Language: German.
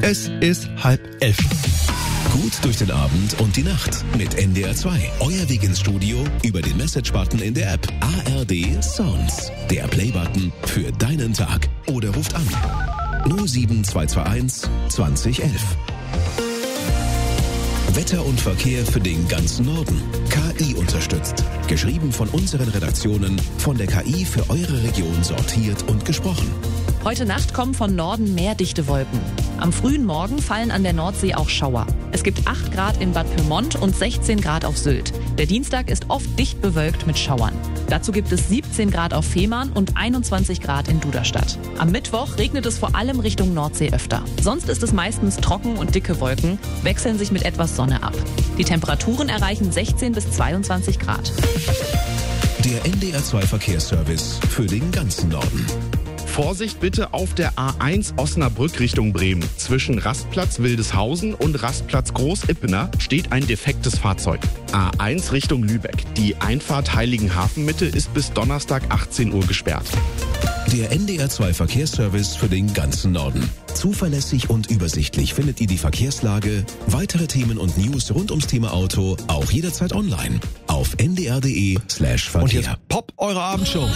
Es ist 10:30. Gut durch den Abend und die Nacht mit NDR 2. Euer Weg ins Studio über den Message-Button in der App. ARD Sounds. Der Play-Button für deinen Tag. Oder ruft an 07221 2011. Wetter und Verkehr für den ganzen Norden. KI unterstützt. Geschrieben von unseren Redaktionen, von der KI für eure Region sortiert und gesprochen. Heute Nacht kommen von Norden mehr dichte Wolken. Am frühen Morgen fallen an der Nordsee auch Schauer. Es gibt 8 Grad in Bad Pyrmont und 16 Grad auf Sylt. Der Dienstag ist oft dicht bewölkt mit Schauern. Dazu gibt es 17 Grad auf Fehmarn und 21 Grad in Duderstadt. Am Mittwoch regnet es vor allem Richtung Nordsee öfter. Sonst ist es meistens trocken und dicke Wolken, wechseln sich mit etwas Sonne ab. Die Temperaturen erreichen 16 bis 22 Grad. Der NDR 2 Verkehrsservice für den ganzen Norden. Vorsicht bitte auf der A1 Osnabrück Richtung Bremen. Zwischen Rastplatz Wildeshausen und Rastplatz Großippener steht ein defektes Fahrzeug. A1 Richtung Lübeck. Die Einfahrt Heiligenhafen-Mitte ist bis Donnerstag 18 Uhr gesperrt. Der NDR 2 Verkehrsservice für den ganzen Norden. Zuverlässig und übersichtlich findet ihr die Verkehrslage, weitere Themen und News rund ums Thema Auto auch jederzeit online auf ndr.de/Verkehr. Und jetzt Pop eure Abendshow.